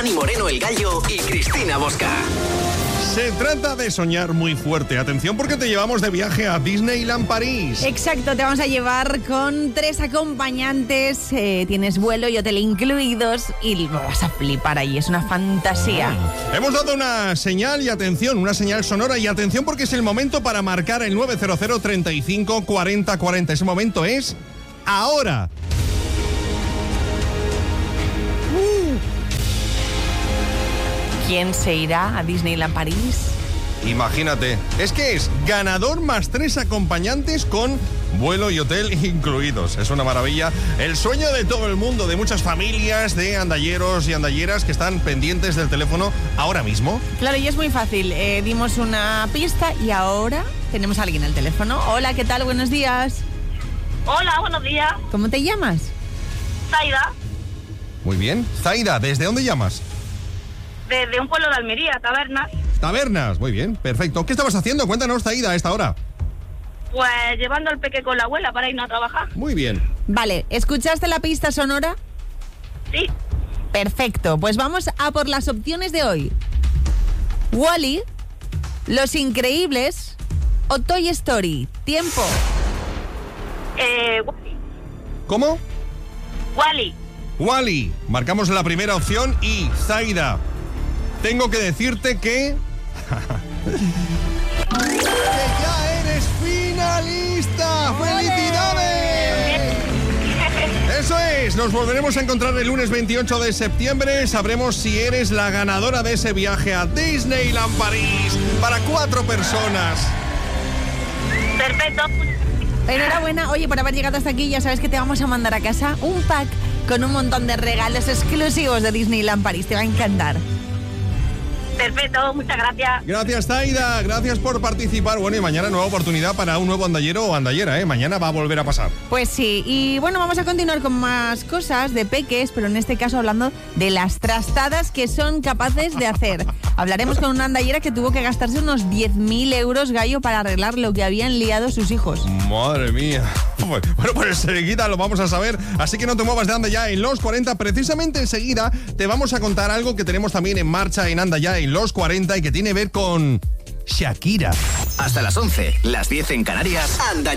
Dani Moreno el Gallo y Cristina Bosca. Se trata de soñar muy fuerte. Atención porque te llevamos de viaje a Disneyland París. Exacto, te vamos a llevar con 3 acompañantes. Tienes vuelo y hotel incluidos y lo vas a flipar ahí. Es una fantasía. Hemos dado una señal y atención, una señal sonora y atención porque es el momento para marcar el 900 35 40 40. Ese momento es ahora. ¿Quién se irá a Disneyland París? Imagínate, es que es ganador más 3 acompañantes con vuelo y hotel incluidos. Es una maravilla. El sueño de todo el mundo, de muchas familias, de andalleros y andalleras que están pendientes del teléfono ahora mismo. Claro, y es muy fácil. Dimos una pista y ahora tenemos a alguien al teléfono. Hola, ¿qué tal? Buenos días. Hola, buenos días. ¿Cómo te llamas? Zaida, Muy bien. Zaida, ¿desde dónde llamas? desde un pueblo de Almería, Tabernas. Tabernas, muy bien, perfecto. ¿Qué estabas haciendo? Cuéntanos, Zaida, a esta hora. Pues llevando al peque con la abuela para irnos a trabajar. Muy bien. Vale, ¿escuchaste la pista sonora? Sí. Perfecto, pues vamos a por las opciones de hoy. Wall-E, Los Increíbles o Toy Story. Tiempo. Wally. ¿Cómo? Wally. Wall-E. Marcamos la primera opción y Zaida, tengo que decirte que ya eres finalista. ¡Felicidades! Eso es, nos volveremos a encontrar el lunes 28 de septiembre. Sabremos si eres la ganadora de ese viaje a Disneyland París para 4 personas. Perfecto. Enhorabuena, oye, por haber llegado hasta aquí. Ya sabes que te vamos a mandar a casa un pack con un montón de regalos exclusivos de Disneyland París. Te va a encantar. Perfecto, muchas gracias. Gracias, Zaida, gracias por participar. Bueno, y mañana nueva oportunidad para un nuevo andallero o andallera, ¿eh? Mañana va a volver a pasar. Pues sí, y bueno, vamos a continuar con más cosas de peques, pero en este caso hablando de las trastadas que son capaces de hacer. Hablaremos con una andallera que tuvo que gastarse unos 10.000 euros, Gallo, para arreglar lo que habían liado sus hijos. Madre mía. Bueno, pues enseguida lo vamos a saber, así que no te muevas de Anda Ya en los 40. Precisamente enseguida te vamos a contar algo que tenemos también en marcha en Anda Ya en los 40 y que tiene que ver con Shakira. Hasta las 11, las 10 en Canarias. Anda